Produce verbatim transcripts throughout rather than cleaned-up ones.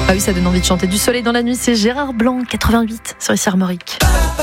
Ah oui, ça donne envie de chanter. Du soleil dans la nuit, c'est Gérard Blanc, quatre-vingt-huit, sur ici Armorique.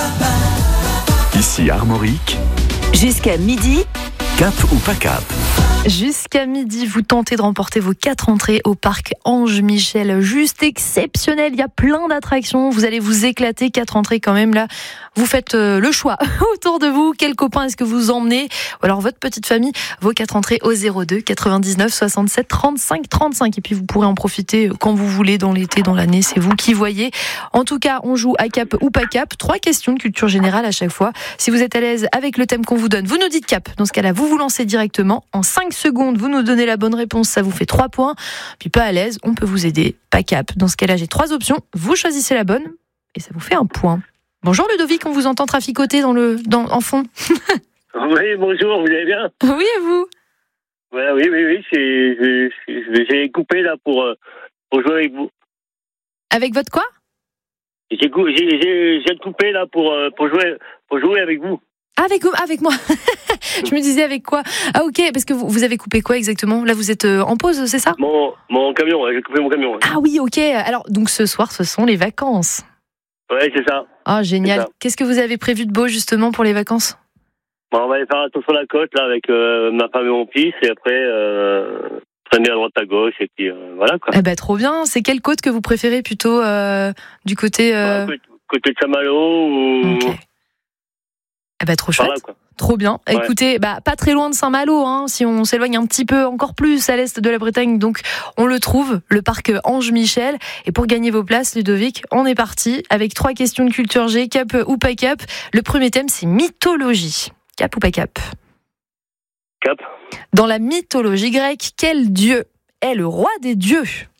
Ici Armorique. Jusqu'à midi. Cap ou pas cap? Jusqu'à midi, vous tentez de remporter vos quatre entrées au parc Ange Michel. Juste exceptionnel, il y a plein d'attractions. Vous allez vous éclater, quatre entrées quand même là. Vous faites euh, le choix autour de vous. Quel copain est-ce que vous emmenez? Ou alors votre petite famille, vos quatre entrées au zéro deux quatre-vingt-dix-neuf soixante-sept trente-cinq trente-cinq. Et puis vous pourrez en profiter quand vous voulez, dans l'été, dans l'année, c'est vous qui voyez. En tout cas, on joue à cap ou pas cap. Trois questions de culture générale à chaque fois. Si vous êtes à l'aise avec le thème qu'on vous donne, vous nous dites cap. Dans ce cas-là, vous vous lancez directement. En cinq secondes, vous nous donnez la bonne réponse, ça vous fait trois points. Puis pas à l'aise, on peut vous aider. Pas cap. Dans ce cas-là, j'ai trois options. Vous choisissez la bonne et ça vous fait un point. Bonjour Ludovic, on vous entend traficoter dans le, dans, en fond. Oui, bonjour, vous allez bien? Oui, et vous? Ouais, oui, oui, oui, c'est, j'ai, j'ai coupé là pour, pour jouer avec vous. Avec votre quoi? J'ai, j'ai, j'ai, j'ai coupé là pour, pour, jouer, pour jouer avec vous. Avec, avec moi. Je me disais avec quoi? Ah ok, parce que vous, vous avez coupé quoi exactement? Là vous êtes en pause, c'est ça? Mon, mon camion, ouais, j'ai coupé mon camion. Ouais. Ah oui, ok. Alors donc ce soir, ce sont les vacances. Ouais, c'est ça. Ah génial. Ça. Qu'est-ce que vous avez prévu de beau justement pour les vacances? Bon, on va aller faire un tour sur la côte là avec euh, ma femme et mon fils et après euh, traîner à droite à gauche et puis euh, voilà quoi. Eh ben trop bien. C'est quelle côte que vous préférez plutôt euh, du côté euh... ouais, côté, côté de Saint-Malo ou... Ok. Eh ben trop chouette. Là, quoi. Trop bien. Ouais. Écoutez, bah pas très loin de Saint-Malo, hein, si on s'éloigne un petit peu encore plus à l'est de la Bretagne, donc on le trouve, le parc Ange Michel. Et pour gagner vos places, Ludovic, on est parti avec trois questions de culture G, cap ou pas cap. Le premier thème, c'est mythologie. Cap ou pas cap? Cap. Dans la mythologie grecque, quel dieu est le roi des dieux?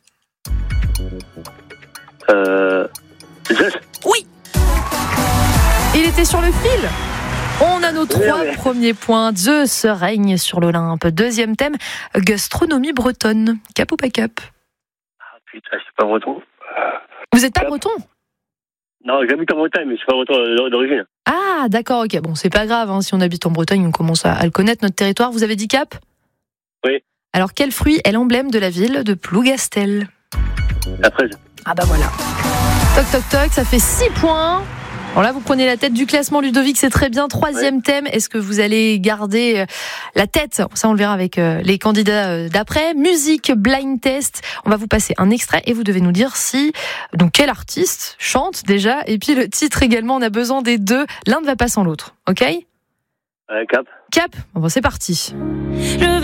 Euh... Zeus. Oui. Il était sur le fil. On a nos trois ouais, ouais. premiers points. Zeus règne sur l'Olympe. Deuxième thème, gastronomie bretonne. Cap ou pas cap? Ah putain, je suis pas breton. Vous êtes pas cap. breton? Non, j'habite en Bretagne, mais je suis pas breton d'origine. Ah, d'accord, ok. Bon, c'est pas grave. Hein. Si on habite en Bretagne, on commence à, à le connaître, notre territoire. Vous avez dit cap? Oui. Alors, quel fruit est l'emblème de la ville de Plougastel? La fraise. Ah bah voilà. Toc, toc, toc, ça fait six points. Alors là, vous prenez la tête du classement, Ludovic, c'est très bien. Troisième ouais. thème, est-ce que vous allez garder la tête? Ça, on le verra avec les candidats d'après. Musique, blind test. On va vous passer un extrait et vous devez nous dire si, donc quel artiste chante déjà, et puis le titre également. On a besoin des deux. L'un ne va pas sans l'autre, ok? Ouais, cap. Cap. Bon, c'est parti. Je